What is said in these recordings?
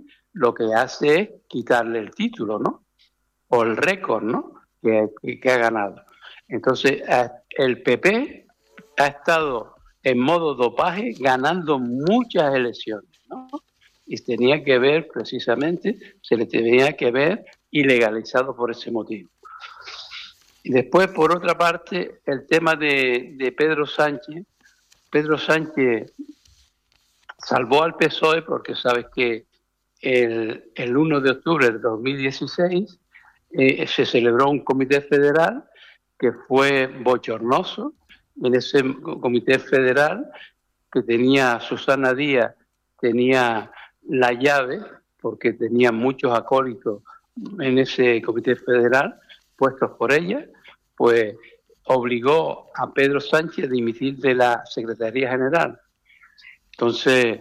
lo que hace es quitarle el título, ¿no? O el récord, ¿no? Que ha ganado. Entonces, el PP ha estado en modo dopaje ganando muchas elecciones, ¿no? Y tenía que ver, precisamente, se le tenía que ver ilegalizado por ese motivo. Y después, por otra parte, el tema de Pedro Sánchez. Pedro Sánchez salvó al PSOE porque sabes que el 1 de octubre de 2016 se celebró un comité federal que fue bochornoso. En ese comité federal, que tenía Susana Díaz, tenía la llave, porque tenía muchos acólitos en ese comité federal, puestos por ella, pues obligó a Pedro Sánchez a dimitir de la Secretaría General. Entonces,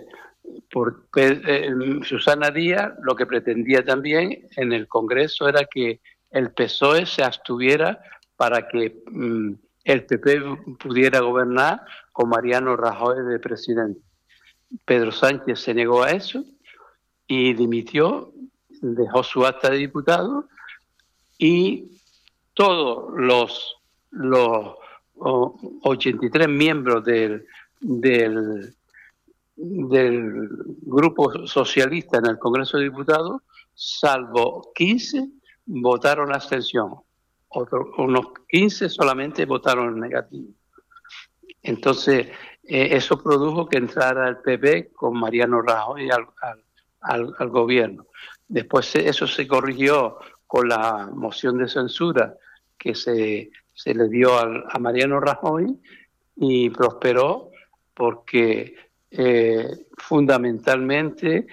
Susana Díaz lo que pretendía también en el Congreso era que el PSOE se abstuviera para que el PP pudiera gobernar con Mariano Rajoy de presidente. Pedro Sánchez se negó a eso y dimitió, dejó su acta de diputado, y todos los 83 miembros del grupo socialista en el Congreso de Diputados, salvo 15, votaron abstención. Unos 15 solamente votaron negativo. Entonces, eso produjo que entrara el PP con Mariano Rajoy al gobierno. Después eso se corrigió con la moción de censura que se le dio a Mariano Rajoy, y prosperó porque fundamentalmente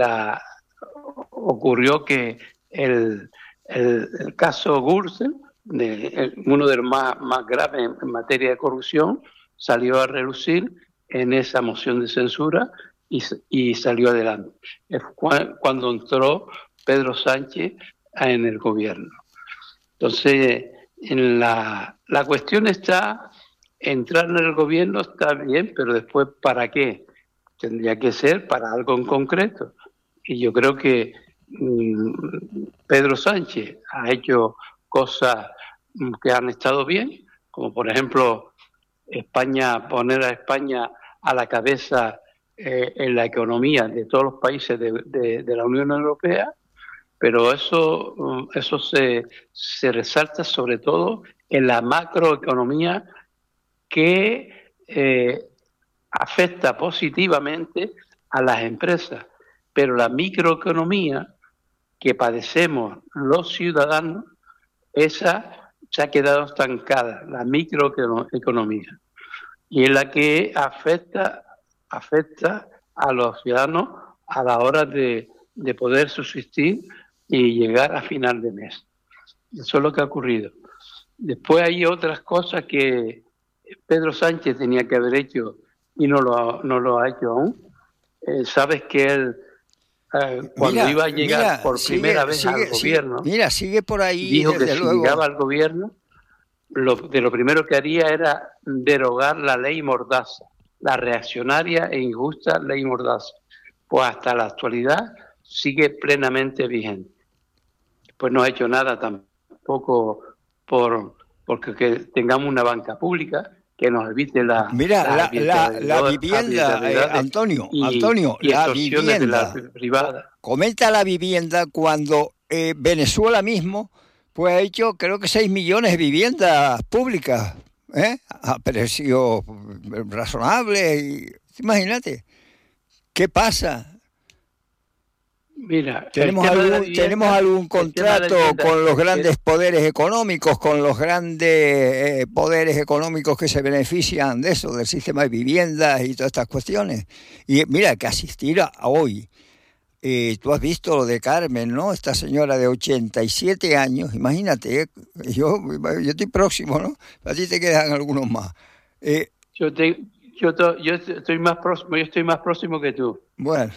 ocurrió que el caso Gürtel, uno de los más graves en materia de corrupción, salió a relucir en esa moción de censura y salió adelante. Es cuando entró Pedro Sánchez en el gobierno. Entonces, la cuestión está, entrar en el gobierno está bien, pero después, ¿para qué? Tendría que ser para algo en concreto. Y yo creo que Pedro Sánchez ha hecho cosas que han estado bien, como por ejemplo poner a España a la cabeza en la economía de todos los países de la Unión Europea, pero eso se resalta sobre todo en la macroeconomía, que afecta positivamente a las empresas, pero la microeconomía que padecemos los ciudadanos, esa se ha quedado estancada, la microeconomía, y es la que afecta a los ciudadanos a la hora de poder subsistir y llegar a final de mes. Eso es lo que ha ocurrido. Después hay otras cosas que Pedro Sánchez tenía que haber hecho y no lo ha hecho aún. Sabes que él, cuando iba a llegar por primera vez al gobierno, sigue por ahí, dijo que si llegaba al gobierno, lo primero que haría era derogar la ley Mordaza, la reaccionaria e injusta ley Mordaza. Pues hasta la actualidad sigue plenamente vigente. Pues no ha hecho nada tampoco porque tengamos una banca pública que nos evite la vivienda, Antonio, la vivienda de la privada. Comenta la vivienda cuando Venezuela mismo pues ha hecho creo que 6 millones de viviendas públicas, a precio razonable. Y, imagínate, ¿qué pasa? Mira, ¿Tenemos algún contrato con los grandes poderes económicos, con los grandes poderes económicos que se benefician de eso, del sistema de viviendas y todas estas cuestiones? Y mira, que asistir a hoy, tú has visto lo de Carmen, ¿no? Esta señora de 87 años, imagínate, yo estoy próximo, ¿no? A ti te quedan algunos más. Yo estoy más próximo que tú. Bueno.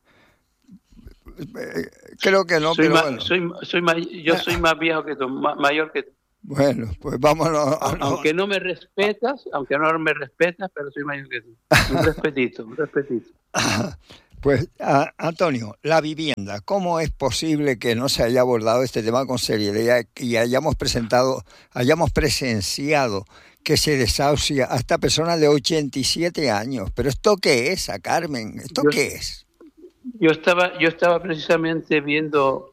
Creo que no, pero bueno. Yo soy más viejo que tú, mayor que tú. Bueno, pues vámonos. Aunque no me respetas, pero soy mayor que tú. Un respetito. Pues, Antonio, la vivienda, ¿cómo es posible que no se haya abordado este tema con seriedad y hayamos presenciado que se desahucia a esta persona de 87 años? ¿Pero esto qué es, Carmen? ¿Esto qué es? Yo estaba precisamente viendo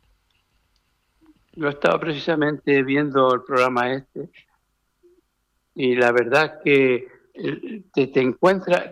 el programa y la verdad que te encuentras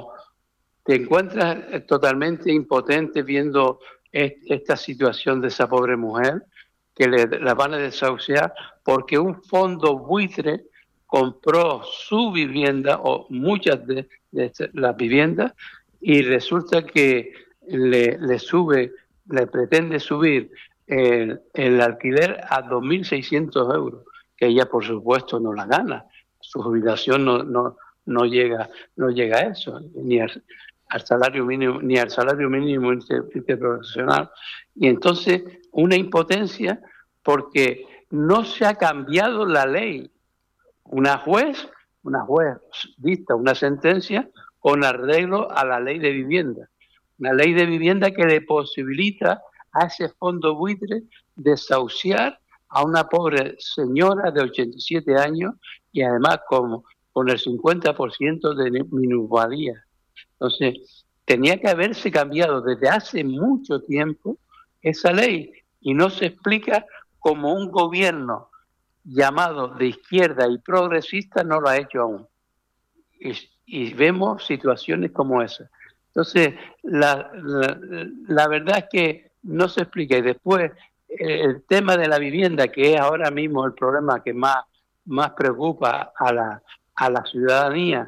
totalmente impotente viendo esta situación de esa pobre mujer que la van a desahuciar porque un fondo buitre compró su vivienda o muchas de las viviendas y resulta que le pretende subir el alquiler a 2.600 euros, que ella por supuesto no la gana. Su jubilación no llega a eso, ni al salario mínimo interprofesional. Y entonces una impotencia porque no se ha cambiado la ley. Una juez dicta una sentencia con arreglo a la ley de vivienda. Una ley de vivienda que le posibilita a ese fondo buitre desahuciar a una pobre señora de 87 años y además con el 50% de minusvalía. Entonces, tenía que haberse cambiado desde hace mucho tiempo esa ley y no se explica cómo un gobierno llamado de izquierda y progresista no lo ha hecho aún. Y vemos situaciones como esa. Entonces, la verdad es que no se explica. Y después, el tema de la vivienda, que es ahora mismo el problema que más preocupa a la ciudadanía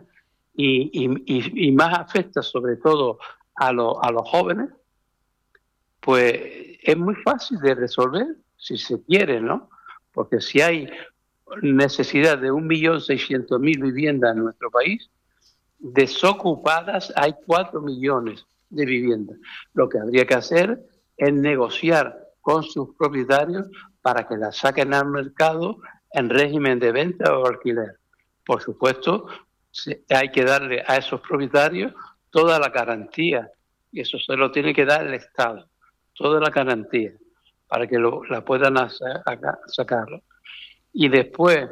y más afecta sobre todo a los jóvenes, pues es muy fácil de resolver si se quiere, ¿no? Porque si hay necesidad de 1.600.000 viviendas en nuestro país, desocupadas hay 4 millones de viviendas. Lo que habría que hacer es negociar con sus propietarios para que las saquen al mercado en régimen de venta o alquiler. Por supuesto, hay que darle a esos propietarios toda la garantía, y eso se lo tiene que dar el Estado, toda la garantía, para que la puedan sacarlo. Y después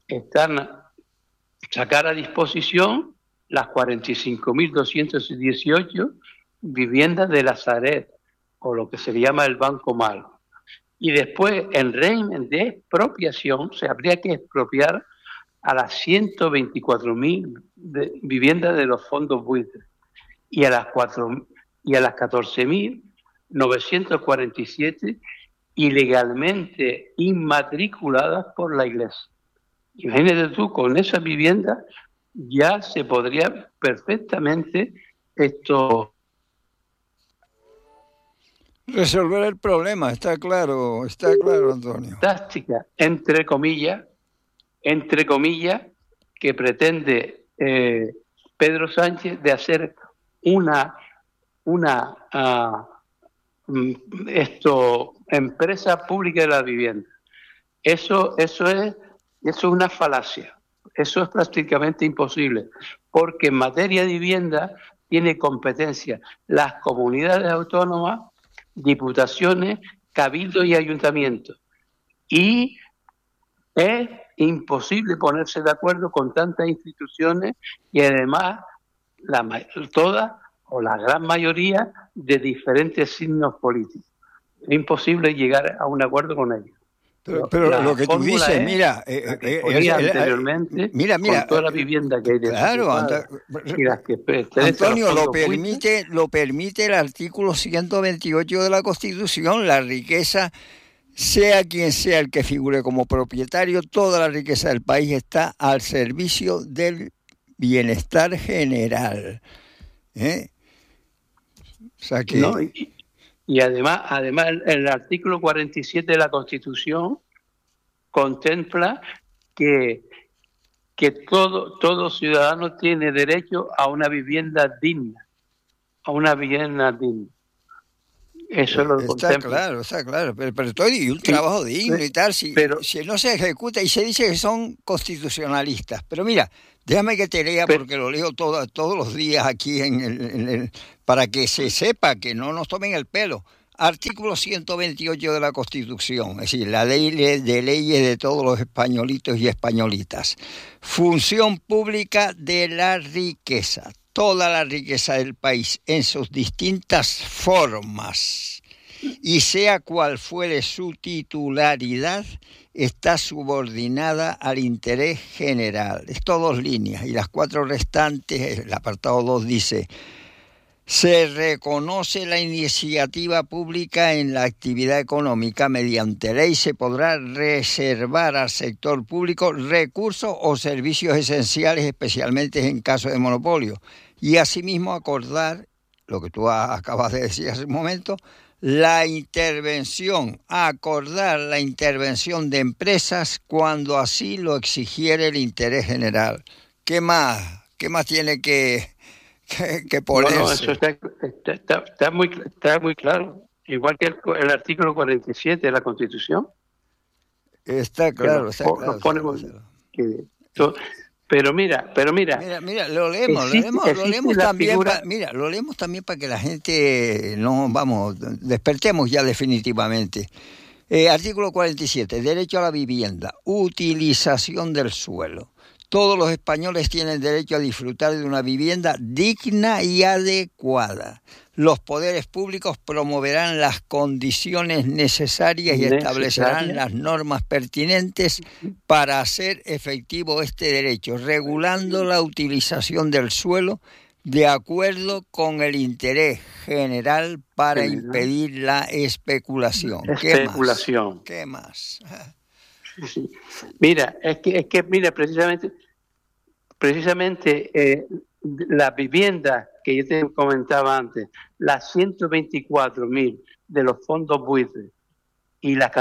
sacar a disposición las 45.218 viviendas de Lazaret, o lo que se llama el Banco Malo. Y después, en régimen de expropiación, se habría que expropiar a las 124.000 viviendas de los fondos buitres y a las 14.947 ilegalmente inmatriculadas por la Iglesia. Imagínate tú, con esas viviendas ya se podría perfectamente resolver el problema. Está claro, Antonio. Fantástica, entre comillas, que pretende Pedro Sánchez de hacer una empresa pública de la vivienda. Eso es una falacia. Eso es prácticamente imposible, porque en materia de vivienda tiene competencia las comunidades autónomas, diputaciones, cabildos y ayuntamientos. Y es imposible ponerse de acuerdo con tantas instituciones y además todas o la gran mayoría de diferentes signos políticos. Es imposible llegar a un acuerdo con ellos. Pero lo que tú dices, mira, anteriormente, con toda la vivienda que hay de Antonio, lo permite el artículo 128 de la Constitución. La riqueza, sea quien sea el que figure como propietario, toda la riqueza del país está al servicio del bienestar general. O sea que... No, y además el artículo 47 de la Constitución contempla que todo ciudadano tiene derecho a una vivienda digna, Eso lo contempla. Está claro, pero todo y un trabajo digno y tal, si no se ejecuta y se dice que son constitucionalistas. Pero mira, déjame que te lea porque lo leo todos los días aquí en el para que se sepa, que no nos tomen el pelo. Artículo 128 de la Constitución, es decir, la ley de leyes de todos los españolitos y españolitas. Función pública de la riqueza. Toda la riqueza del país en sus distintas formas y sea cual fuere su titularidad, está subordinada al interés general. Esto 2 líneas y las 4 restantes, el apartado 2 dice: se reconoce la iniciativa pública en la actividad económica. Mediante ley se podrá reservar al sector público recursos o servicios esenciales, especialmente en caso de monopolio. Y asimismo acordar, lo que tú acabas de decir hace un momento, acordar la intervención de empresas cuando así lo exigiere el interés general. ¿Qué más tiene que ponerse? No, eso está muy claro. Igual que el artículo 47 de la Constitución. Está claro, Pero mira, lo leemos también, lo leemos también para que la gente despertemos ya definitivamente. Artículo 47, derecho a la vivienda, utilización del suelo. Todos los españoles tienen derecho a disfrutar de una vivienda digna y adecuada. Los poderes públicos promoverán las condiciones necesarias y establecerán las normas pertinentes para hacer efectivo este derecho, regulando la utilización del suelo de acuerdo con el interés general para impedir la especulación. ¿Qué más? Sí. Mira, mira, precisamente la vivienda que yo te comentaba antes, las 124.000 de los fondos buitres y las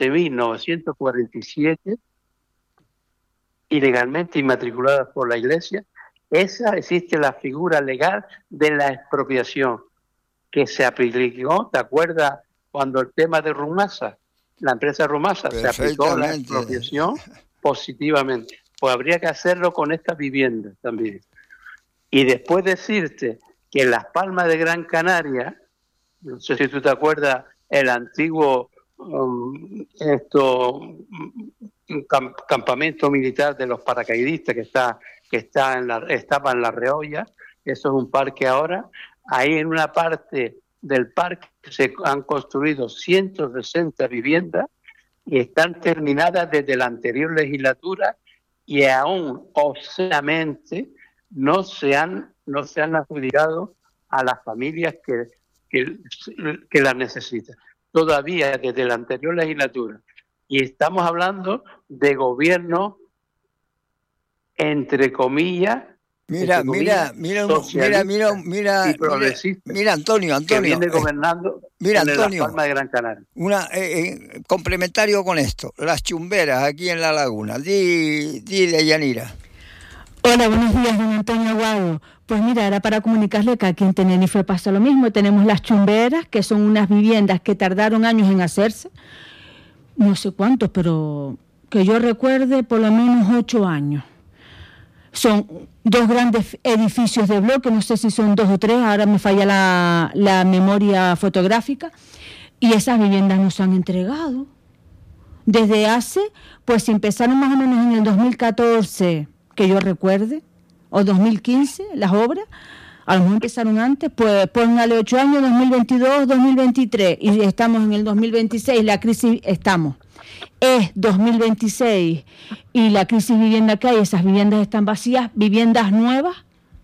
14.947 ilegalmente inmatriculadas por la Iglesia, existe la figura legal de la expropiación que se aplicó, ¿te acuerdas cuando el tema de Rumasa? La empresa Rumasa se aplicó la expropiación positivamente. Pues habría que hacerlo con estas viviendas también. Y después decirte que en Las Palmas de Gran Canaria, no sé si tú te acuerdas, el antiguo campamento militar de los paracaidistas que estaba en La Reolla, eso es un parque ahora, ahí en una parte del parque se han construido 160 viviendas y están terminadas desde la anterior legislatura y aún obscenamente no se han adjudicado a las familias que las necesitan. Todavía desde la anterior legislatura. Y estamos hablando de gobierno, entre comillas, Mira, Antonio. Que viene gobernando en Las Palmas de Gran Canaria. Complementario con esto, las chumberas aquí en la laguna. Di Deyanira. Hola, buenos días, don Antonio Aguado. Pues mira, era para comunicarle que aquí en Tenerife pasa lo mismo. Tenemos las chumberas, que son unas viviendas que tardaron años en hacerse. No sé cuántos, pero que yo recuerde por lo menos 8 años. Son 2 grandes edificios de bloque, no sé si son 2 o 3, ahora me falla la memoria fotográfica, y esas viviendas nos han entregado. Desde pues si empezaron más o menos en el 2014, que yo recuerde, o 2015, las obras, a lo mejor empezaron antes, pues póngale 8 años, 2022, 2023, y estamos en el 2026, la crisis es 2026 y la crisis vivienda que hay, esas viviendas están vacías, viviendas nuevas,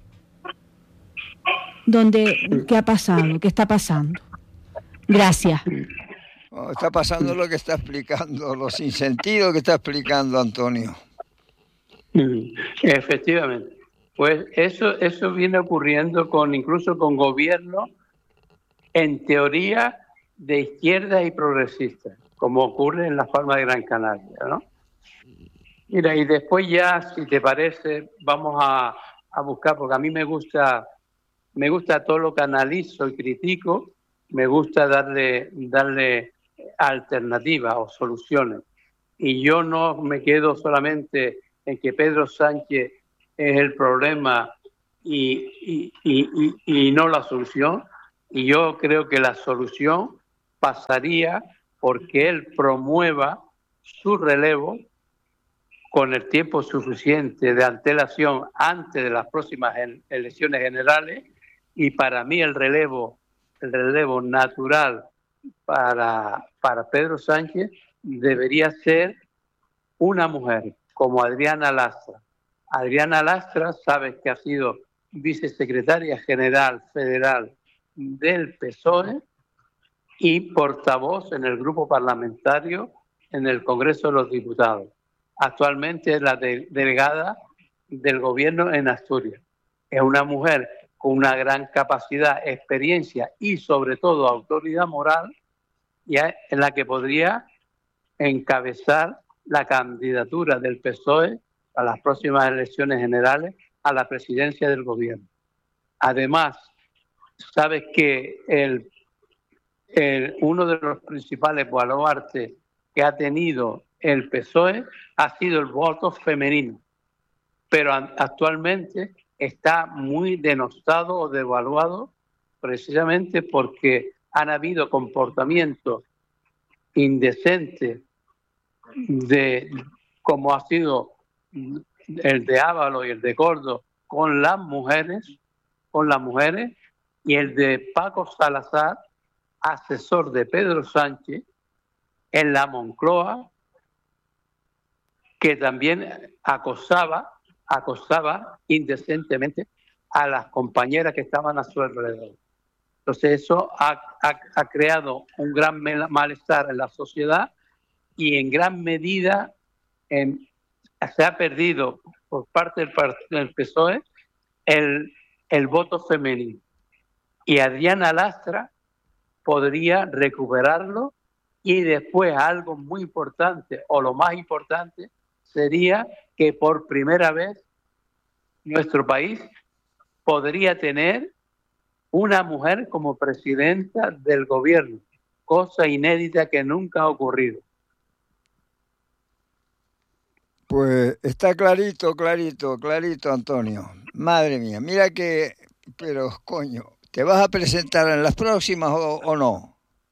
¿qué ha pasado? ¿Qué está pasando? Gracias. Está pasando lo que está explicando, los sinsentidos que está explicando Antonio. Efectivamente. Pues eso viene ocurriendo incluso con gobiernos en teoría de izquierda y progresistas, como ocurre en Las Palmas de Gran Canaria, ¿no? Mira, y después ya, si te parece, vamos a buscar, porque a mí me gusta todo lo que analizo y critico, me gusta darle alternativas o soluciones. Y yo no me quedo solamente en que Pedro Sánchez es el problema y no la solución. Y yo creo que la solución pasaría porque él promueva su relevo con el tiempo suficiente de antelación antes de las próximas elecciones generales. Y para mí el relevo natural para Pedro Sánchez debería ser una mujer como Adriana Lastra. Adriana Lastra, sabes que ha sido vicesecretaria general federal del PSOE y portavoz en el grupo parlamentario en el Congreso de los Diputados. Actualmente es la delegada del gobierno en Asturias. Es una mujer con una gran capacidad, experiencia y sobre todo autoridad moral, y en la que podría encabezar la candidatura del PSOE a las próximas elecciones generales a la presidencia del gobierno. Además, sabes que uno de los principales baluartes que ha tenido el PSOE ha sido el voto femenino, pero actualmente está muy denostado o devaluado precisamente porque han habido comportamientos indecentes como ha sido el de Ábalos y el de Gordo con las mujeres, y el de Paco Salazar, asesor de Pedro Sánchez en la Moncloa, que también acosaba indecentemente a las compañeras que estaban a su alrededor. Entonces eso ha creado un gran malestar en la sociedad y en gran medida se ha perdido por parte del PSOE el voto femenino. Y Adriana Lastra podría recuperarlo, y después algo muy importante, o lo más importante, sería que por primera vez nuestro país podría tener una mujer como presidenta del gobierno, cosa inédita que nunca ha ocurrido. Pues está clarito, Antonio. Madre mía, mira pero coño, ¿te vas a presentar en las próximas o no?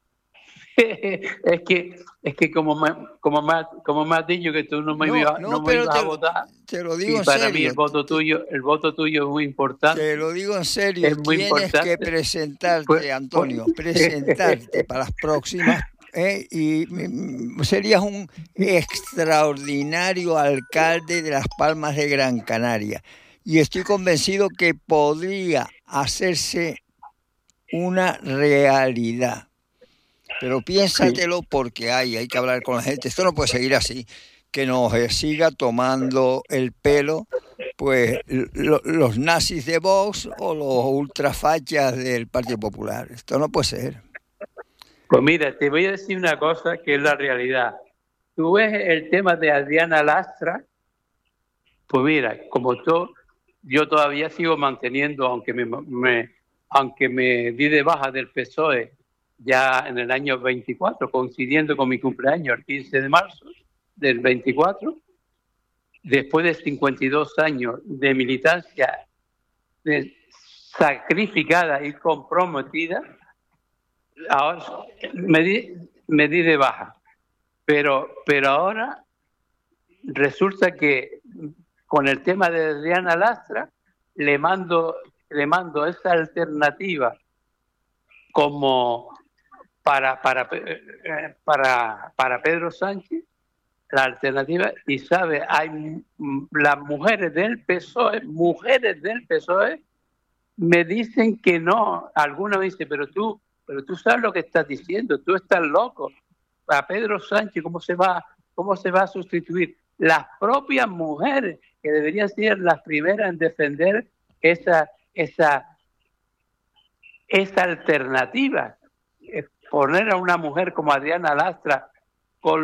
Es que como me has dicho que tú no me ibas a votar, te lo digo y en para serio, mí el voto tuyo es muy importante. Te lo digo en serio, es muy tienes importante. Que presentarte, Antonio, presentarte para las próximas, y serías un extraordinario alcalde de Las Palmas de Gran Canaria. Y estoy convencido que podría hacerse una realidad. Pero piénsatelo, porque hay que hablar con la gente. Esto no puede seguir así, que nos siga tomando el pelo pues los nazis de Vox o los ultrafachas del Partido Popular. Esto no puede ser. Pues mira, te voy a decir una cosa que es la realidad. Tú ves el tema de Adriana Lastra, pues mira, yo todavía sigo manteniendo, aunque me di de baja del PSOE ya en el año 24, coincidiendo con mi cumpleaños, el 15 de marzo del 24, después de 52 años de militancia sacrificada y comprometida, ahora me di de baja. Pero ahora resulta que con el tema de Adriana Lastra le mando esa alternativa como para Pedro Sánchez, la alternativa, y sabe, hay las mujeres del PSOE me dicen que no. Algunas me dicen, pero tú sabes lo que estás diciendo, tú estás loco. A Pedro Sánchez, ¿cómo se va a sustituir? Las propias mujeres, que deberían ser las primeras en defender esa alternativa. Poner a una mujer como Adriana Lastra con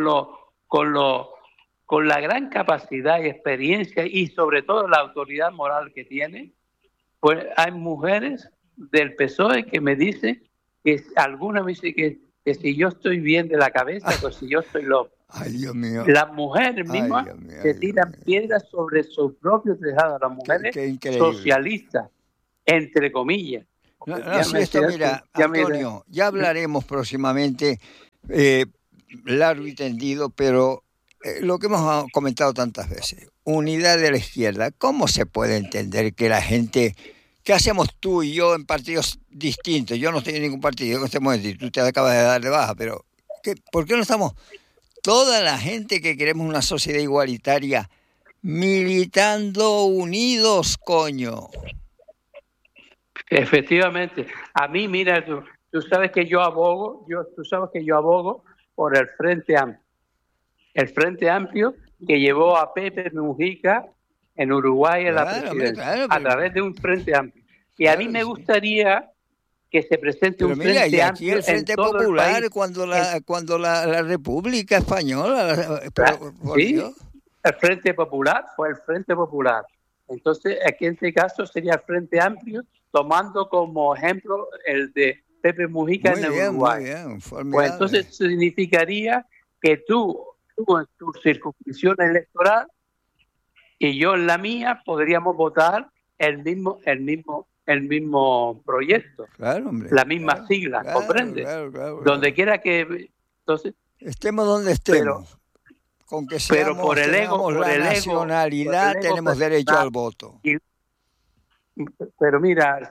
la gran capacidad y experiencia y sobre todo la autoridad moral que tiene, pues hay mujeres del PSOE que me dicen que algunas me dicen que si yo estoy bien de la cabeza, pues si yo estoy loco. Ay, Dios mío. Las mujeres mismas se tiran piedras sobre su propio tejado, las mujeres socialistas. entre comillas. No, sí, esto, mira, Antonio, ya hablaremos próximamente largo y tendido, pero lo que hemos comentado tantas veces, unidad de la izquierda, ¿cómo se puede entender que la gente, qué hacemos tú y yo en partidos distintos? Yo no estoy en ningún partido en este momento y tú te acabas de dar de baja, pero ¿por qué no estamos toda la gente que queremos una sociedad igualitaria militando unidos, coño? Efectivamente. A mí, mira, tú sabes que yo abogo por el Frente Amplio. El Frente Amplio que llevó a Pepe Mujica en Uruguay a la presidencia, a través de un Frente Amplio. Y a mí me gustaría que se presente un Frente Amplio. Y aquí el Frente Popular, cuando la República Española. Sí, el Frente Popular fue el Frente Popular. Entonces, aquí en este caso sería el Frente Amplio, tomando como ejemplo el de Pepe Mujica en Uruguay. Muy bien, pues entonces significaría que tú en tu circunscripción electoral y yo en la mía podríamos votar el mismo proyecto, claro, hombre, la misma sigla, ¿comprendes? Claro. Donde quiera que entonces estemos donde estemos, con que seamos, por el ego, por la nacionalidad, tenemos derecho al voto. Pero mira,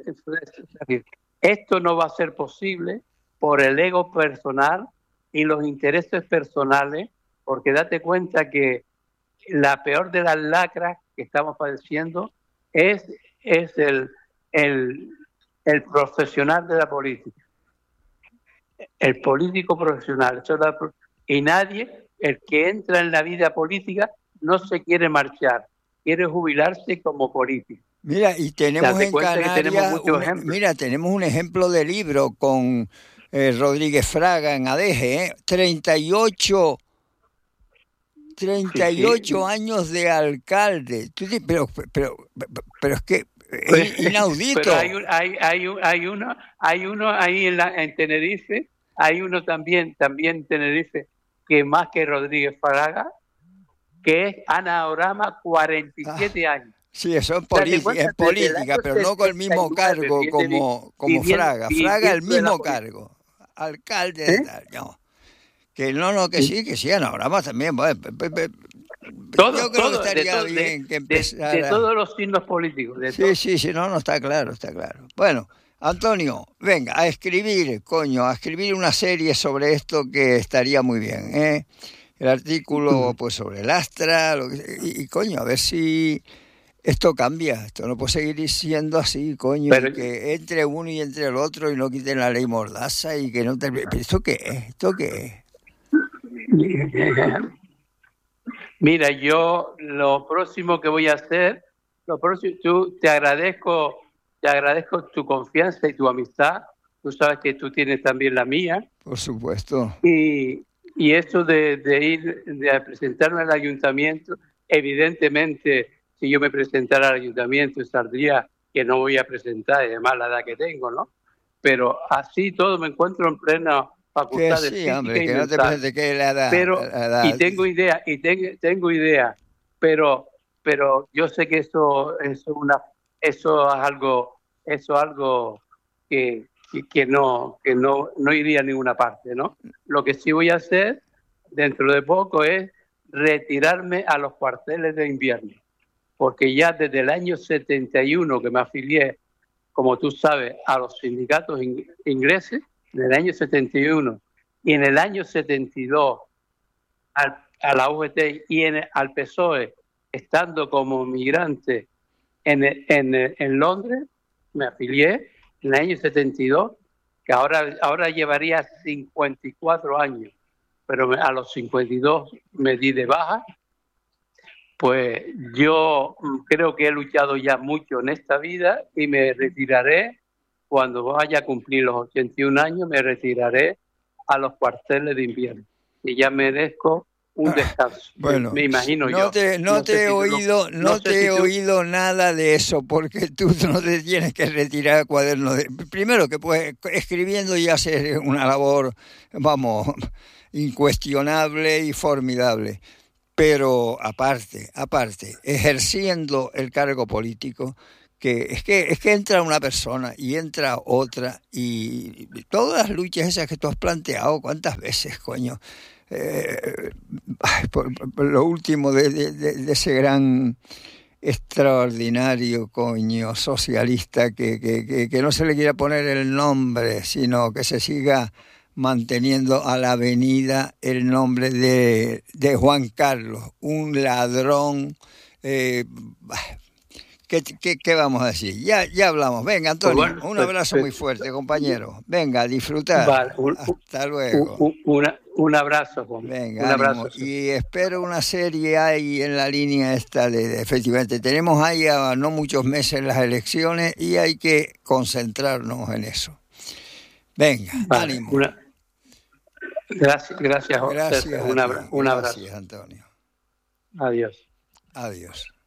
esto no va a ser posible por el ego personal y los intereses personales, porque date cuenta que la peor de las lacras que estamos padeciendo es el profesional de la política, el político profesional. Y nadie, el que entra en la vida política, no se quiere marchar, quiere jubilarse como político. Mira, y tenemos en Canarias, tenemos un ejemplo de libro con Rodríguez Fraga en Adeje, 38 años de alcalde. Pero es que es inaudito. Pero hay uno ahí en Tenerife, hay uno también en Tenerife, que más que Rodríguez Fraga, que es Ana Orama, 47 años. Sí, eso es política, pero no con el mismo cargo como Fraga. Fraga el mismo cargo. Alcalde de tal, no. Que sí, Ana Orama también. Yo creo que estaría bien que empezara. De todos los signos políticos. Sí, no, está claro. Bueno, Antonio, venga, a escribir una serie sobre esto que estaría muy bien, ¿eh? El artículo, pues, sobre el Astra, y a ver si esto cambia. Esto no puede seguir siendo así, pero que entre uno y entre el otro y no quiten la ley Mordaza y que no termine. ¿Pero esto qué es? Mira, yo lo próximo que voy a hacer, te agradezco tu confianza y tu amistad. Tú sabes que tú tienes también la mía. Por supuesto. Y esto de presentarme al ayuntamiento, evidentemente, si yo me presentara al ayuntamiento, saldría que no voy a presentar, además la edad que tengo, ¿no? Pero así todo me encuentro en plena facultad de física hombre, y que mental. No te presentes que la edad. Pero, y tengo idea, pero yo sé que eso es algo que no iría a ninguna parte, ¿no? Lo que sí voy a hacer dentro de poco es retirarme a los cuarteles de invierno, porque ya desde el año 71 que me afilié, como tú sabes, a los sindicatos ingleses, en el año 71 y en el año 72 a la UGT y al PSOE, estando como migrante en Londres, me afilié en el año 72, que ahora llevaría 54 años, pero a los 52 me di de baja. Pues yo creo que he luchado ya mucho en esta vida y me retiraré cuando vaya a cumplir los 81 años, me retiraré a los cuarteles de invierno y ya merezco un descanso. Bueno, me imagino no te he oído nada de eso, porque tú no te tienes que retirar cuadernos. Primero que pues escribiendo ya hacer una labor, incuestionable y formidable. Pero aparte, ejerciendo el cargo político, es que entra una persona y entra otra, y todas las luchas esas que tú has planteado, ¿cuántas veces, coño? Por lo último de ese gran extraordinario, coño, socialista que no se le quiera poner el nombre, sino que se siga manteniendo a la avenida el nombre de Juan Carlos, un ladrón. ¿Qué vamos a decir? Ya hablamos. Venga, Antonio, bueno, un abrazo muy fuerte, compañero. Venga, a disfrutar. Vale, hasta luego. Un abrazo, Juan. Venga, un abrazo. Y espero una serie ahí en la línea esta efectivamente. Tenemos ahí a no muchos meses las elecciones y hay que concentrarnos en eso. Venga, vale, ánimo. Gracias, gracias un abrazo. Gracias, Antonio. Adiós. Adiós.